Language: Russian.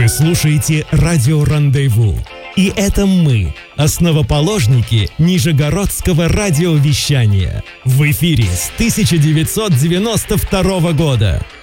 Вы слушаете «Радио Рандеву». И это мы, основоположники Нижегородского радиовещания. В эфире с 1992 года.